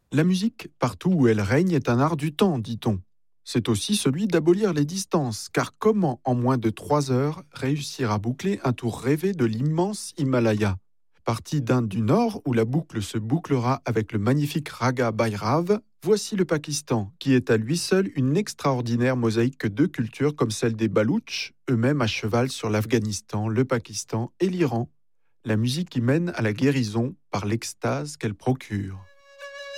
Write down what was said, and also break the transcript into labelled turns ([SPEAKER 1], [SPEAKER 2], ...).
[SPEAKER 1] La musique, partout où elle règne, est un art du temps, dit-on. C'est aussi celui d'abolir les distances, car comment, en moins de 3 heures, réussir à boucler un tour rêvé de l'immense Himalaya? Parti d'Inde du Nord, où la boucle se bouclera avec le magnifique Raga Bhairav, voici le Pakistan, qui est à lui seul une extraordinaire mosaïque de cultures comme celle des Baloutches, eux-mêmes à cheval sur l'Afghanistan, le Pakistan et l'Iran. La musique y mène à la guérison par l'extase qu'elle procure.